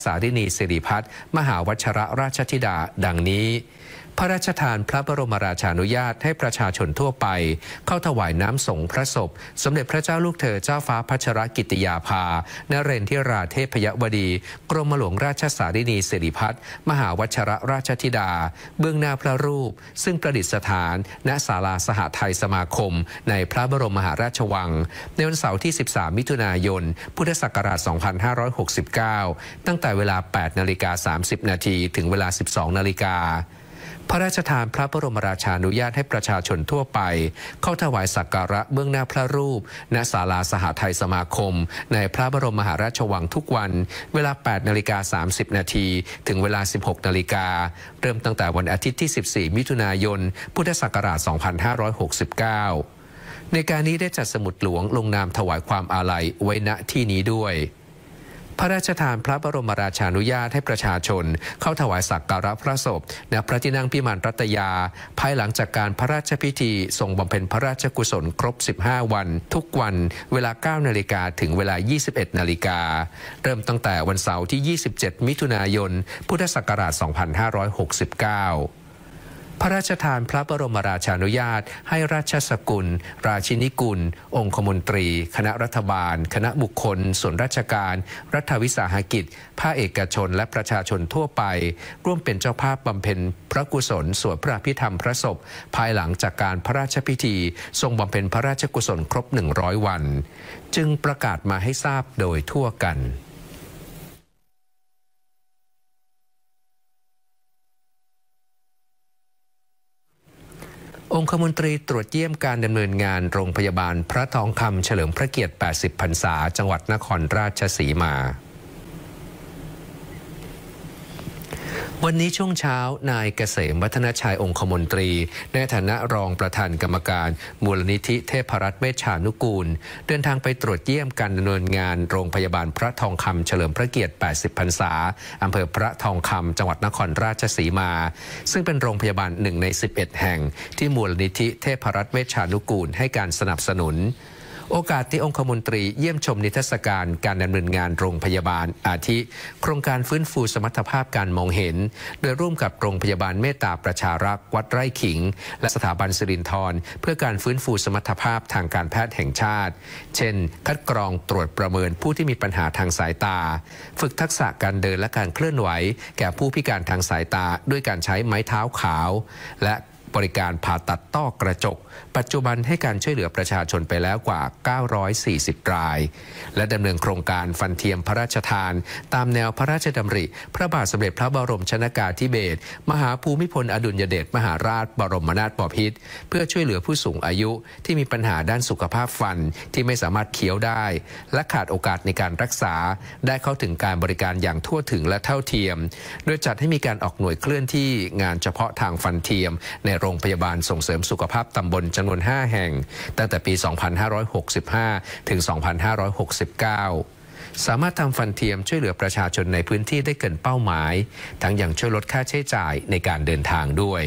สารินีสิริพัฒน์มหาวัชรราชธิดาดังนี้พระราชทานพระบรมราชานุญาตให้ประชาชนทั่วไปเข้าถวายน้ำสงฆ์พระศพสมเด็จพระเจ้าลูกเธอเจ้าฟ้าพัชรกิติยาภานเรนทิราเทพยวดีกรมหลวงราชสารินีสิริพัฒน์มหาวัชรราชธิดาเบื้องหน้าพระรูปซึ่งประดิษฐานณศาลาสหไทยสมาคมในพระบรมมหาราชวังในวันเสาร์ที่ 13 มิถุนายน พุทธศักราช 2569 ตั้งแต่เวลา 8:30 น.ถึงเวลา 12:00 น.พระราชทานพระบรมราชานุญาตให้ประชาชนทั่วไปเข้าถวายสักการะเบื้องหน้าพระรูปณศาลาสหไทยสมาคมในพระบรมมหาราชวังทุกวันเวลา 8:30 น.ถึงเวลา 16:00 น.เริ่มตั้งแต่วันอาทิตย์ที่ 14 มิถุนายน พุทธศักราช 2569 ในการนี้ได้จัดสมุดหลวงลงนามถวายความอาลัยไว้ณที่นี้ด้วยพระราชทานพระบรมราชานุญาตให้ประชาชนเข้าถวายสักการะพระศพณพระที่นั่งพิมานรัตยาภายหลังจากการพระราชพิธีทรงบำเพ็ญพระราชกุศลครบ 15 วันทุกวันเวลา 9:00 น.ถึงเวลา 21:00 น.เริ่มตั้งแต่วันเสาร์ที่ 27 มิถุนายน พุทธศักราช 2569พระราชทานพระบรมราชานุญาตให้ราชสกุลราชินีกุลองคมนตรีคณะรัฐบาลคณะบุคคลส่วนราชการรัฐวิสาหกิจภาคเอกชนและประชาชนทั่วไปร่วมเป็นเจ้าภาพบำเพ็ญพระกุศลสวดพระอภิธรรมพระศพภายหลังจากการพระราชพิธีทรงบำเพ็ญพระราชกุศลครบ 100 วันจึงประกาศมาให้ทราบโดยทั่วกันองคมนตรีตรวจเยี่ยมการดำเนินงานโรงพยาบาลพระทองคำเฉลิมพระเกียรติ 80 พรรษาจังหวัดนครราชสีมาวันนี้ช่วงเช้านายเกษมวัฒนชัยองคมนตรีในฐานะรองประธานกรรมการมูลนิธิเทพรัตน์เวชชานุกูลเดินทางไปตรวจเยี่ยมการดำเนินงานโรงพยาบาลพระทองคำเฉลิมพระเกียรติ 80 พรรษาอำเภอพระทองคำจังหวัดนครราชสีมาซึ่งเป็นโรงพยาบาล1 ใน 11 แห่งที่มูลนิธิเทพรัตน์เวชชานุกูลให้การสนับสนุนโอกาสที่องคมนตรีเยี่ยมชมนิทรรศการการดำเนินงานโรงพยาบาลอาทิโครงการฟื้นฟูสมรรถภาพการมองเห็นโดยร่วมกับโรงพยาบาลเมตตาประชารักษ์วัดไร่ขิงและสถาบันสิรินธรเพื่อการฟื้นฟูสมรรถภาพทางการแพทย์แห่งชาติเช่นคัดกรองตรวจประเมินผู้ที่มีปัญหาทางสายตาฝึกทักษะการเดินและการเคลื่อนไหวแก่ผู้พิการทางสายตาด้วยการใช้ไม้เท้าขาวและบริการผ่าตัดต้อกระจกปัจจุบันให้การช่วยเหลือประชาชนไปแล้วกว่า 940 รายและดำเนินโครงการฟันเทียมพระราชทานตามแนวพระราชดำริพระบาทสมเด็จพระบรมชนกาธิเบศรมหาภูมิพลอดุลยเดชมหาราชบรมนาถบพิตรเพื่อช่วยเหลือผู้สูงอายุที่มีปัญหาด้านสุขภาพฟันที่ไม่สามารถเคี้ยวได้และขาดโอกาสในการรักษาได้เข้าถึงการบริการอย่างทั่วถึงและเท่าเทียมโดยจัดให้มีการออกหน่วยเคลื่อนที่งานเฉพาะทางฟันเทียมในโรงพยาบาลส่งเสริมสุขภาพตำบลจำนวน 5 แห่งตั้งแต่ปี 2565 ถึง 2569 สามารถทำฟันเทียมช่วยเหลือประชาชนในพื้นที่ได้เกินเป้าหมายทั้งยังช่วยลดค่าใช้จ่ายในการเดินทางด้วย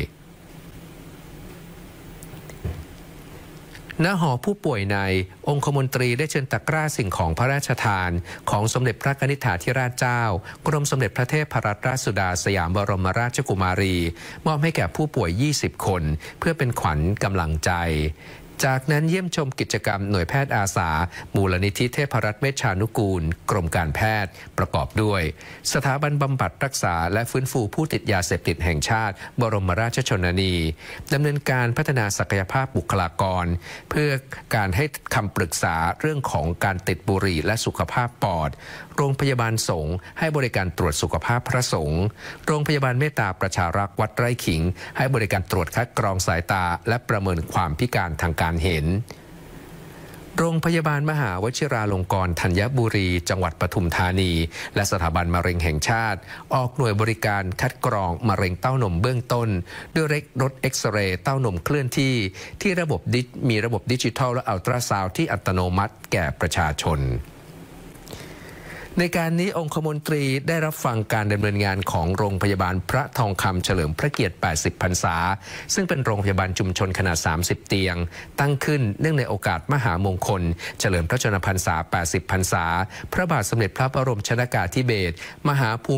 ณ หอผู้ป่วยในองคมนตรีได้เชิญตะกร้าสิ่งของพระราชทานของสมเด็จพระกนิษฐาธิราชเจ้ากรมสมเด็จพระเทพรัตนราชสุดาสยามบรมราชกุมารีมอบให้แก่ผู้ป่วย 20 คนเพื่อเป็นขวัญกำลังใจจากนั้นเยี่ยมชมกิจกรรมหน่วยแพทย์อาสามูลนิธิเทพรัตน์เวชชานุกูลกรมการแพทย์ประกอบด้วยสถาบันบำบัดรักษาและฟื้นฟูผู้ติดยาเสพติดแห่งชาติบรมราชชนนีดำเนินการพัฒนาศักยภาพบุคลากรเพื่อการให้คำปรึกษาเรื่องของการติดบุหรี่และสุขภาพปอดโรงพยาบาลสงฆ์ให้บริการตรวจสุขภาพพระสงฆ์โรงพยาบาลเมตตาประชารักษ์วัดไร่ขิงให้บริการตรวจคัดกรองสายตาและประเมินความพิการทางการเห็นโรงพยาบาลมหาวชิราลงกรณ์ธัญบุรีจังหวัดปทุมธานีและสถาบันมะเร็งแห่งชาติออกหน่วยบริการคัดกรองมะเร็งเต้านมเบื้องต้นด้วยรถเอ็กซเรย์เต้านมเคลื่อนที่มีระบบดิจิทัลและอัลตราซาวด์ที่อัตโนมัติแก่ประชาชนในการนี้องคมนตรีได้รับฟังการดำเนินงานของโรงพยาบาลพระทองคำเฉลิมพระเกียรติ 80 พรรษาซึ่งเป็นโรงพยาบาลชุมชนขนาด 30 เตียงตั้งขึ้นเนื่องในโอกาสมหามงคลเฉลิมพระชนมพรรษา 80 พรรษาพระบาทสมเด็จพระบรมชนกาธิเบศรมหาภู